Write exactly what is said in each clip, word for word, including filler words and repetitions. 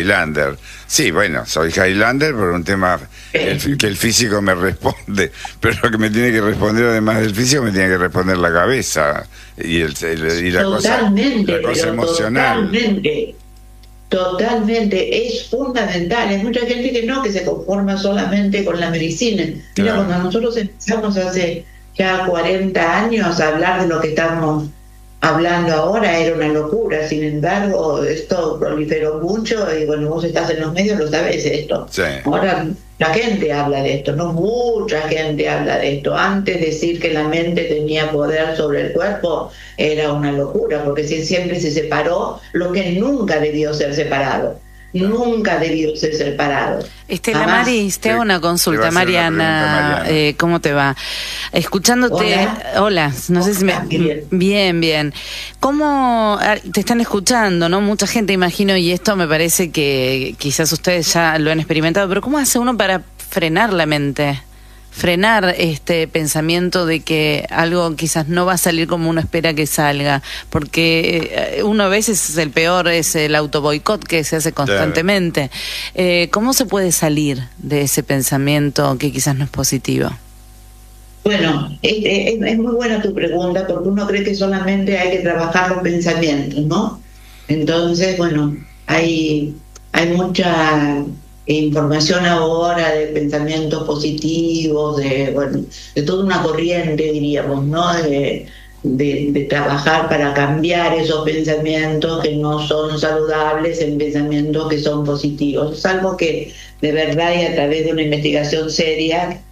Highlander. Sí, bueno, soy Highlander por un tema el, que el físico me responde, pero lo que me tiene que responder además del físico me tiene que responder la cabeza y, el, el, y la, totalmente, cosa, la cosa emocional. Totalmente, totalmente, es fundamental. Hay mucha gente que no, que se conforma solamente con la medicina. Mira, claro. Cuando nosotros empezamos hace ya cuarenta años a hablar de lo que estamos hablando ahora era una locura. Sin embargo, esto proliferó mucho y bueno, vos estás en los medios, lo sabés esto. Sí. Ahora la gente habla de esto, no mucha gente habla de esto. Antes decir que la mente tenía poder sobre el cuerpo era una locura, porque siempre se separó lo que nunca debió ser separado. Nunca debió ser separado. Estela Maris, te hago una consulta, te Mariana, una pregunta, Mariana. Eh, ¿cómo te va? Escuchándote, hola, hola no hola, sé si me... Bien. bien, bien. ¿Cómo te están escuchando, no? Mucha gente, imagino, y esto me parece que quizás ustedes ya lo han experimentado, pero ¿cómo hace uno para frenar la mente? Frenar este pensamiento de que algo quizás no va a salir como uno espera que salga, porque uno a veces es el peor, es el autoboicot que se hace constantemente. Eh, ¿Cómo se puede salir de ese pensamiento que quizás no es positivo? Bueno, es, es, es muy buena tu pregunta, porque uno cree que solamente hay que trabajar los pensamientos, ¿no? Entonces, bueno, hay, hay mucha información ahora de pensamientos positivos, de bueno, de toda una corriente, diríamos, ¿no? De, de, de trabajar para cambiar esos pensamientos que no son saludables en pensamientos que son positivos. Es algo que de verdad y a través de una investigación seria,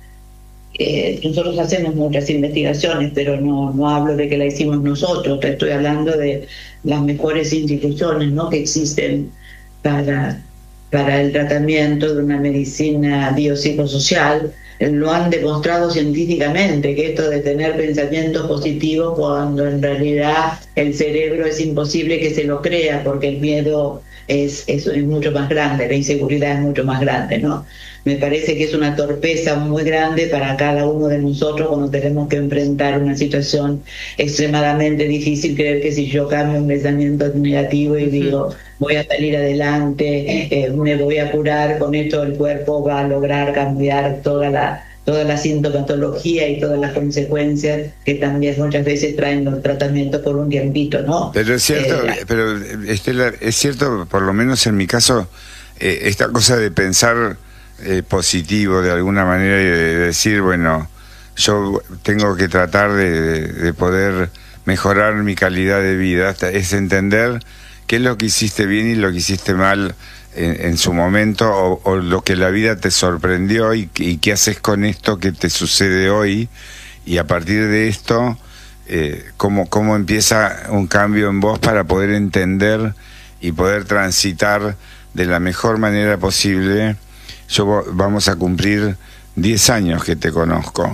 eh, nosotros hacemos muchas investigaciones, pero no, no hablo de que la hicimos nosotros, te estoy hablando de las mejores instituciones, ¿no? Que existen para para el tratamiento de una medicina biopsicosocial, lo han demostrado científicamente, que esto de tener pensamientos positivos cuando en realidad el cerebro es imposible que se lo crea, porque el miedo es, es, es mucho más grande, la inseguridad es mucho más grande, ¿no? Me parece que es una torpeza muy grande para cada uno de nosotros cuando tenemos que enfrentar una situación extremadamente difícil, creer que si yo cambio un pensamiento negativo y digo voy a salir adelante, eh, me voy a curar, con esto el cuerpo va a lograr cambiar toda la toda la sintomatología y todas las consecuencias que también muchas veces traen los tratamientos por un tiempito, ¿no? Pero es cierto, eh, pero Estela, es cierto, por lo menos en mi caso, eh, esta cosa de pensar eh, positivo de alguna manera y de decir, bueno, yo tengo que tratar de, de poder mejorar mi calidad de vida, es entender qué es lo que hiciste bien y lo que hiciste mal en, en su momento, o, o lo que la vida te sorprendió y, y qué haces con esto que te sucede hoy, y a partir de esto eh, cómo, cómo empieza un cambio en vos para poder entender y poder transitar de la mejor manera posible. Yo vamos a cumplir diez años que te conozco.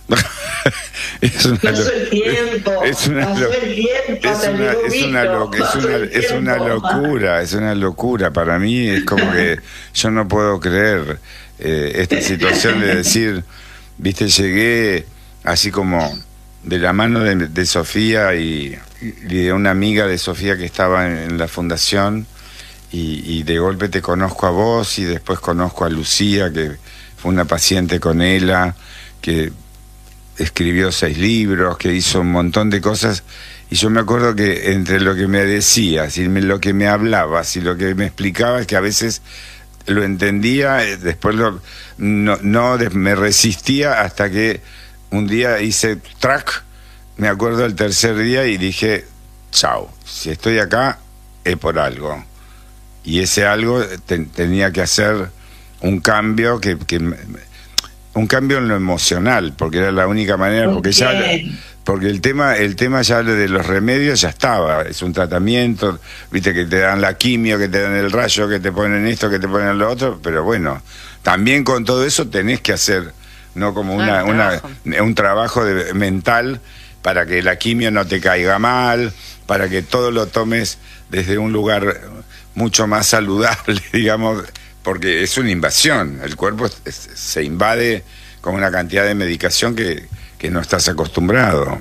es una pasó el tiempo, es una pasó el tiempo, es una es una, lo, es una, es una locura, es una locura para mí. Es como que yo no puedo creer eh, esta situación de decir, viste, llegué así como de la mano de, de Sofía y, y de una amiga de Sofía que estaba en, en la fundación, y, y de golpe te conozco a vos y después conozco a Lucía, que fue una paciente con ella, que escribió seis libros, que hizo un montón de cosas, y yo me acuerdo que entre lo que me decías y lo que me hablabas y lo que me explicabas, que a veces lo entendía, después lo, no, no me resistía, hasta que un día hice track, me acuerdo el tercer día, y dije, chao, si estoy acá es por algo, y ese algo te, tenía que hacer un cambio que, que un cambio en lo emocional, porque era la única manera, porque ya porque el tema el tema ya de los remedios ya estaba, es un tratamiento, viste, que te dan la quimio, que te dan el rayo, que te ponen esto, que te ponen lo otro, pero bueno, también con todo eso tenés que hacer, no como una, una un trabajo de, mental, para que la quimio no te caiga mal, para que todo lo tomes desde un lugar mucho más saludable, digamos, porque es una invasión, el cuerpo es, es, se invade con una cantidad de medicación que, que no estás acostumbrado.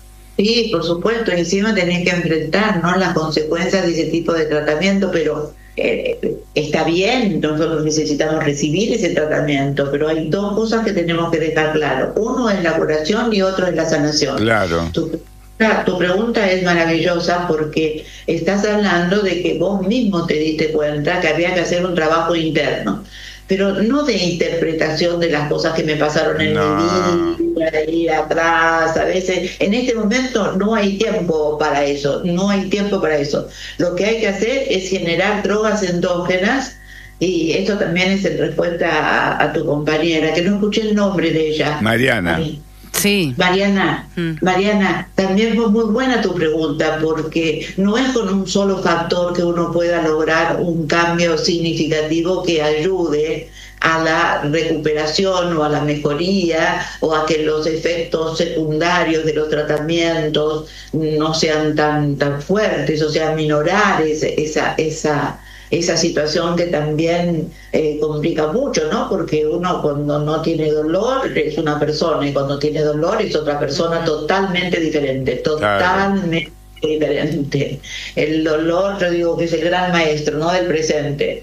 Sí, por supuesto, encima tenés que enfrentar, ¿no?, las consecuencias de ese tipo de tratamiento, pero eh, está bien, nosotros necesitamos recibir ese tratamiento, pero hay dos cosas que tenemos que dejar claro. Uno es la curación y otro es la sanación. Claro. Tu, tu pregunta es maravillosa porque estás hablando de que vos mismo te diste cuenta que había que hacer un trabajo interno, pero no de interpretación de las cosas que me pasaron en no. mi vida, de ir atrás. A veces, en este momento no hay tiempo para eso, no hay tiempo para eso. Lo que hay que hacer es generar drogas endógenas, y esto también es en respuesta a, a tu compañera, que no escuché el nombre de ella. Mariana. Sí. Mariana, mm. Mariana, también fue muy buena tu pregunta, porque no es con un solo factor que uno pueda lograr un cambio significativo que ayude a la recuperación o a la mejoría, o a que los efectos secundarios de los tratamientos no sean tan tan fuertes, o sea, minorar esa esa esa situación que también eh, complica mucho, ¿no? Porque uno cuando no tiene dolor es una persona, y cuando tiene dolor es otra persona totalmente diferente, totalmente claro. diferente. El dolor, yo digo que es el gran maestro, ¿no? Del presente.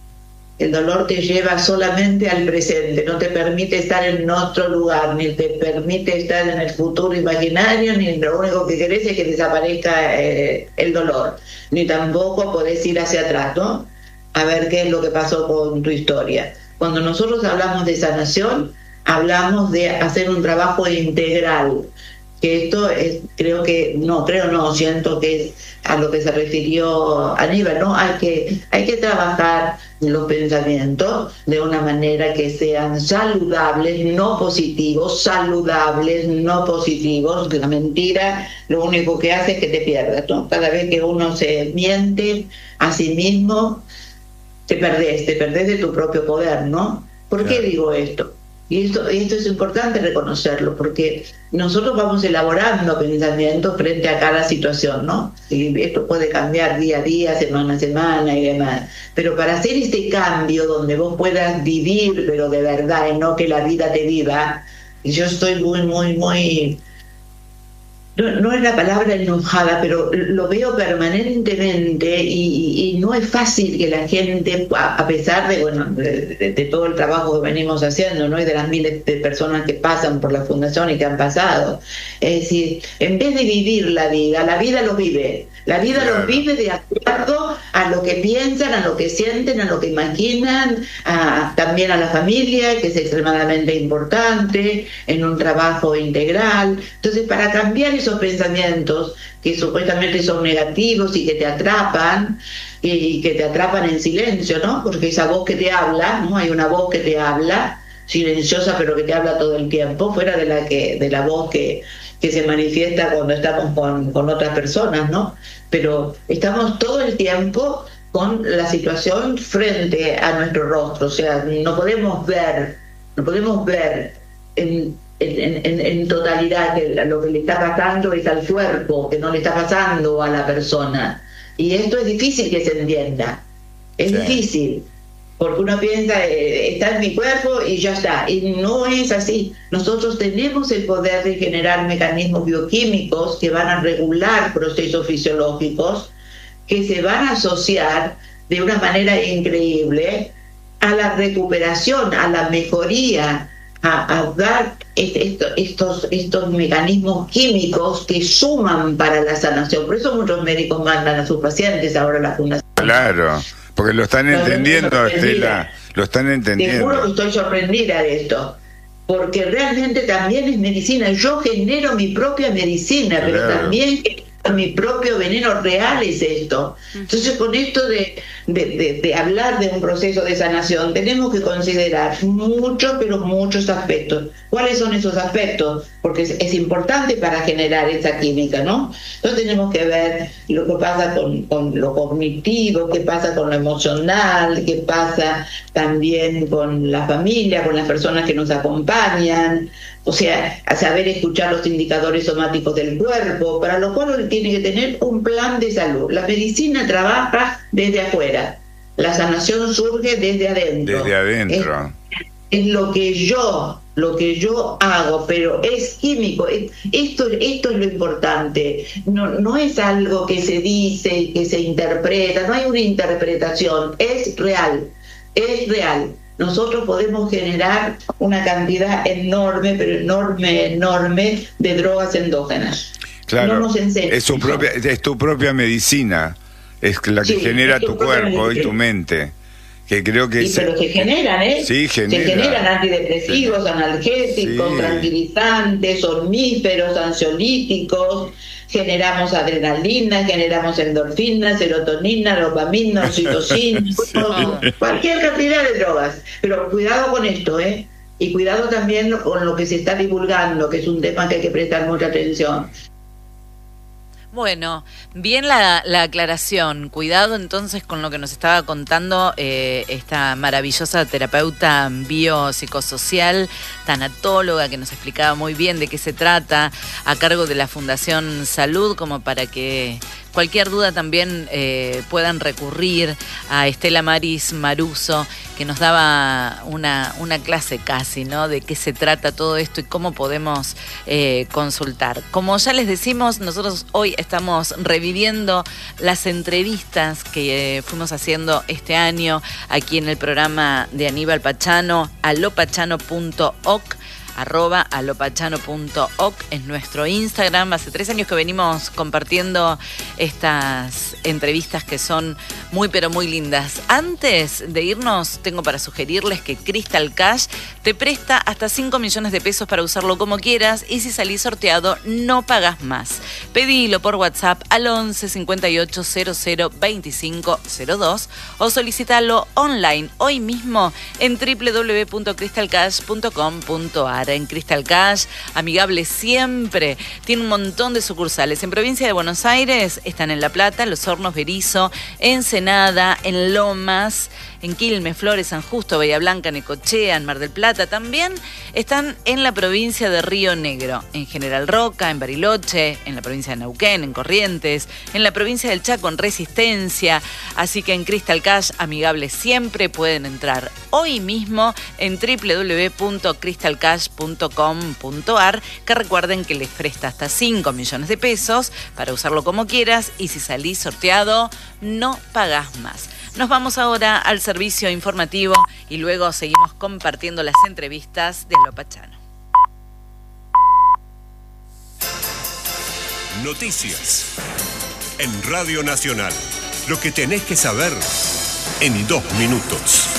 El dolor te lleva solamente al presente, no te permite estar en otro lugar, ni te permite estar en el futuro imaginario, ni lo único que querés es que desaparezca eh, el dolor, ni tampoco podés ir hacia atrás, ¿no? A ver qué es lo que pasó con tu historia. Cuando nosotros hablamos de sanación, hablamos de hacer un trabajo integral, que esto es, creo que, no, creo no, siento que es a lo que se refirió Aníbal, ¿no? Hay que, hay que trabajar los pensamientos de una manera que sean saludables, no positivos, saludables, no positivos. La mentira lo único que hace es que te pierdas, ¿no? Cada vez que uno se miente a sí mismo, te perdés, te perdés de tu propio poder, ¿no? ¿Por qué digo esto? Y esto, esto es importante reconocerlo, porque nosotros vamos elaborando pensamientos frente a cada situación, ¿no? Y esto puede cambiar día a día, semana a semana y demás. Pero para hacer este cambio donde vos puedas vivir, pero de verdad, y no que la vida te viva, y yo estoy muy, muy, muy... No, no es la palabra enojada, pero lo veo permanentemente, y, y no es fácil que la gente, a pesar de bueno de, de, de todo el trabajo que venimos haciendo, ¿no? Y de las miles de personas que pasan por la fundación y que han pasado, es decir, en vez de vivir la vida, la vida lo vive, la vida claro. lo vive de acuerdo a lo que piensan, a lo que sienten, a lo que imaginan, a, también a la familia, que es extremadamente importante, en un trabajo integral. Entonces, para cambiar eso esos pensamientos que supuestamente son negativos y que te atrapan, y que te atrapan en silencio, ¿no? Porque esa voz que te habla, ¿no? Hay una voz que te habla, silenciosa, pero que te habla todo el tiempo, fuera de la que de la voz que, que se manifiesta cuando estamos con, con otras personas, ¿no? Pero estamos todo el tiempo con la situación frente a nuestro rostro, o sea, no podemos ver, no podemos ver en En, en, en totalidad que lo que le está pasando es al cuerpo, que no le está pasando a la persona, y esto es difícil que se entienda, es sí. difícil, porque uno piensa eh, está en mi cuerpo y ya está, y no es así. Nosotros tenemos el poder de generar mecanismos bioquímicos que van a regular procesos fisiológicos, que se van a asociar de una manera increíble a la recuperación, a la mejoría, A, a dar estos, estos, estos mecanismos químicos que suman para la sanación. Por eso muchos médicos mandan a sus pacientes ahora a la fundación. Claro, porque lo están entendiendo, Estela, lo están entendiendo. Te juro que estoy sorprendida de esto, porque realmente también es medicina. Yo genero mi propia medicina, claro. pero también mi propio veneno real es esto. Entonces, con esto de, de, de, de hablar de un proceso de sanación, tenemos que considerar muchos, pero muchos aspectos. ¿Cuáles son esos aspectos? Porque es, es importante para generar esa química, ¿no? Entonces tenemos que ver lo que pasa con, con lo cognitivo, qué pasa con lo emocional, qué pasa también con la familia, con las personas que nos acompañan. O sea, a saber escuchar los indicadores somáticos del cuerpo, para lo cual uno tiene que tener un plan de salud. La medicina trabaja desde afuera, la sanación surge desde adentro. Desde adentro. Es, es lo que yo, lo que yo hago, pero es químico. Esto, esto es lo importante. No, no es algo que se dice, que se interpreta, no hay una interpretación, es real, es real. Nosotros podemos generar una cantidad enorme, pero enorme, enorme de drogas endógenas. Claro, no nos enseñan. Es, su propia, es tu propia medicina, es la que sí, genera tu, tu cuerpo medicina. Y tu mente. Que creo que sí, se, pero se generan, ¿eh? Sí, genera. Se generan antidepresivos, sí. analgésicos, sí. tranquilizantes, somníferos, ansiolíticos, generamos adrenalina, generamos endorfina, serotonina, dopamina, oxitocina, sí. cualquier cantidad de drogas. Pero cuidado con esto, ¿eh? Y cuidado también con lo que se está divulgando, que es un tema que hay que prestar mucha atención. Bueno, bien la, la aclaración. Cuidado entonces con lo que nos estaba contando eh, esta maravillosa terapeuta biopsicosocial, tanatóloga, que nos explicaba muy bien de qué se trata, a cargo de la Fundación Salud, como para que cualquier duda también eh, puedan recurrir a Estela Maris Maruso, que nos daba una, una clase casi, ¿no? De qué se trata todo esto y cómo podemos eh, consultar. Como ya les decimos, nosotros hoy estamos reviviendo las entrevistas que eh, fuimos haciendo este año aquí en el programa de Aníbal Pachano, alopachano punto oc. arroba alopachano punto oc es nuestro Instagram. Hace tres años que venimos compartiendo estas entrevistas que son muy pero muy lindas. Antes de irnos, tengo para sugerirles que Crystal Cash te presta hasta cinco millones de pesos para usarlo como quieras, y si salís sorteado no pagás más. Pedilo por WhatsApp al once cincuenta y ocho cero cero veinticinco cero dos o solicitalo online hoy mismo en doble u doble u doble u punto crystal cash punto com punto a r. En Crystal Cash, amigable siempre, tiene un montón de sucursales. En provincia de Buenos Aires están en La Plata, Los Hornos, Berizo, Ensenada, en Lomas, en Quilmes, Flores, San Justo, Bahía Blanca, Necochea, en Mar del Plata. También están en la provincia de Río Negro, en General Roca, en Bariloche, en la provincia de Neuquén, en Corrientes, en la provincia del Chaco, en Resistencia. Así que en Crystal Cash, amigable siempre, pueden entrar hoy mismo en doble u doble u doble u punto crystal cash punto com punto a r, que recuerden que les presta hasta cinco millones de pesos para usarlo como quieras, y si salís sorteado no pagás más. Nos vamos ahora al servicio informativo y luego seguimos compartiendo las entrevistas de Alo Pachano. Noticias en Radio Nacional. Lo que tenés que saber en dos minutos.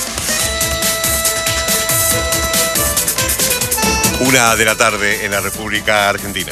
Una de la tarde en la República Argentina.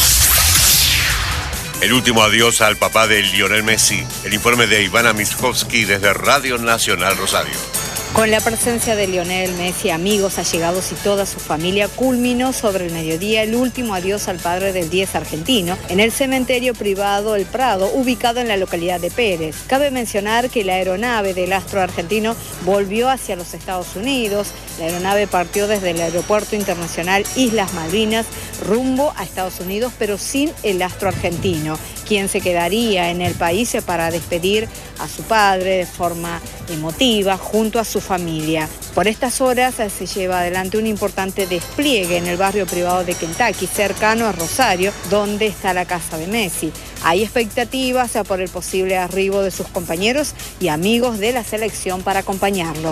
El último adiós al papá de Lionel Messi. El informe de Ivana Miskovsky desde Radio Nacional Rosario. Con la presencia de Lionel Messi, amigos, allegados y toda su familia, culminó sobre el mediodía el último adiós al padre del diez argentino en el cementerio privado El Prado, ubicado en la localidad de Pérez. Cabe mencionar que la aeronave del astro argentino volvió hacia los Estados Unidos. La aeronave partió desde el Aeropuerto Internacional Islas Malvinas rumbo a Estados Unidos, pero sin el astro argentino, quien se quedaría en el país para despedir a su padre de forma emotiva junto a su familia. Por estas horas se lleva adelante un importante despliegue en el barrio privado de Kentucky, cercano a Rosario, donde está la casa de Messi. Hay expectativas por el posible arribo de sus compañeros y amigos de la selección para acompañarlo.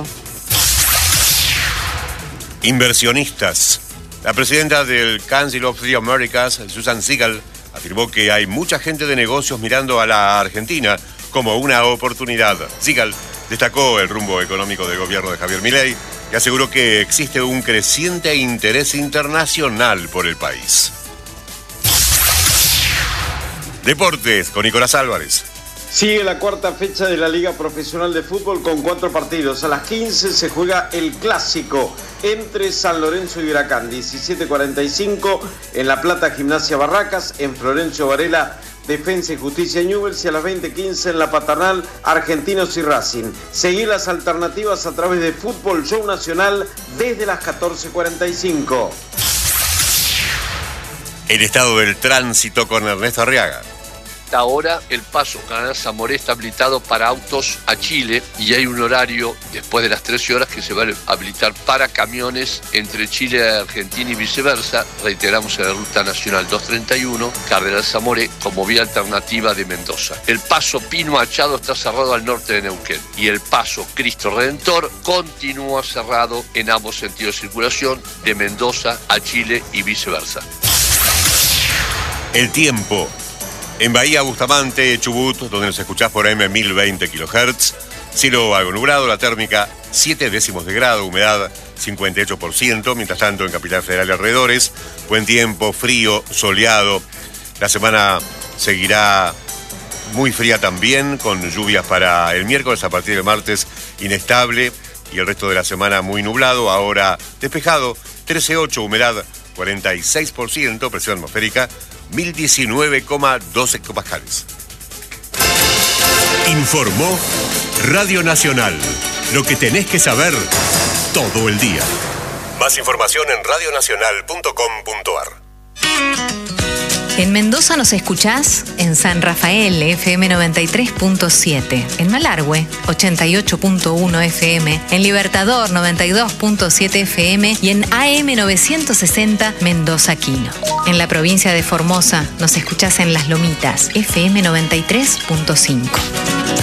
Inversionistas. La presidenta del Council of the Americas, Susan Siegel, afirmó que hay mucha gente de negocios mirando a la Argentina como una oportunidad. Siegel destacó el rumbo económico del gobierno de Javier Milei y aseguró que existe un creciente interés internacional por el país. Deportes con Nicolás Álvarez. Sigue la cuarta fecha de la Liga Profesional de Fútbol con cuatro partidos. A las quince se juega el clásico entre San Lorenzo y Huracán. diecisiete cuarenta y cinco en La Plata, Gimnasia Barracas. En Florencio Varela, Defensa y Justicia Newell's. Y a las veinte quince en La Paternal, Argentinos y Racing. Seguí las alternativas a través de Fútbol Show Nacional desde las catorce cuarenta y cinco. El estado del tránsito con Ernesto Arriaga. hasta ahora el paso Canal Zamoré está habilitado para autos a Chile y hay un horario después de las trece horas que se va a habilitar para camiones entre Chile y Argentina y viceversa. Reiteramos en la Ruta Nacional doscientos treinta y uno, Cardenal Zamoré, como vía alternativa de Mendoza. El paso Pino Machado está cerrado al norte de Neuquén y el paso Cristo Redentor continúa cerrado en ambos sentidos de circulación de Mendoza a Chile y viceversa. El tiempo. En Bahía Bustamante, Chubut, donde nos escuchás por A M mil veinte kilohertz, cielo algo nublado, la térmica siete décimos de grado, humedad cincuenta y ocho por ciento, mientras tanto en Capital Federal y alrededores, buen tiempo, frío, soleado. La semana seguirá muy fría también, con lluvias para el miércoles, a partir del martes inestable y el resto de la semana muy nublado, ahora despejado, trece coma ocho, humedad cuarenta y seis por ciento, presión atmosférica mil diecinueve coma doce hectopascales. Informó Radio Nacional. Lo que tenés que saber todo el día. Más información en radio nacional punto com punto a r. En Mendoza nos escuchás en San Rafael, F M noventa y tres punto siete, en Malargüe, ochenta y ocho punto uno F M, en Libertador, noventa y dos punto siete F M y en A M novecientos sesenta Mendoza Quino. En la provincia de Formosa nos escuchás en Las Lomitas, F M noventa y tres punto cinco.